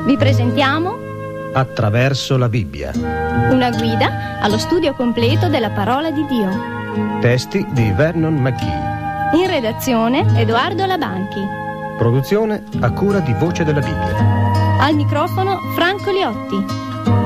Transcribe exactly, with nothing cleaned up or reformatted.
Vi presentiamo Attraverso la Bibbia, una guida allo studio completo della parola di Dio. Testi di Vernon McGee. In redazione Edoardo Labanchi. Produzione a cura di Voce della Bibbia. Al microfono Franco Liotti.